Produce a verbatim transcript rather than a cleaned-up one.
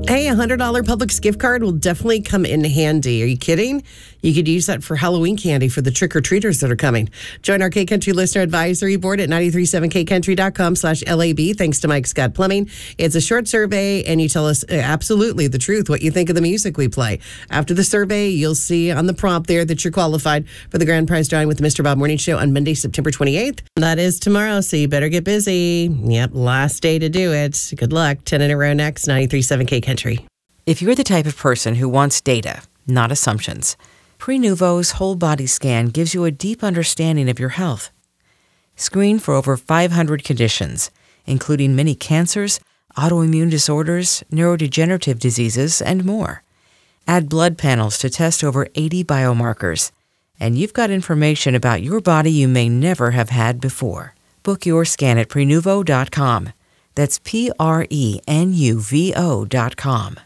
Hey, a one hundred dollars Publix gift card will definitely come in handy. Are you kidding? You could use that for Halloween candy for the trick-or-treaters that are coming. Join our K-Country Listener Advisory Board at nine three seven k country dot com slash L A B. Thanks to Mike Scott Plumbing. It's a short survey, and you tell us absolutely the truth, what you think of the music we play. After the survey, you'll see on the prompt there that you're qualified for the grand prize drawing with the Mister Bob Morning Show on Monday, September twenty-eighth. That is tomorrow, so you better get busy. Yep, last day to do it. Good luck. ten in a row next, nine three seven K Country. If you're the type of person who wants data, not assumptions, Prenuvo's whole body scan gives you a deep understanding of your health. Screen for over five hundred conditions, including many cancers, autoimmune disorders, neurodegenerative diseases, and more. Add blood panels to test over eighty biomarkers, and you've got information about your body you may never have had before. Book your scan at Prenuvo dot com. That's P R E N U V O dot com.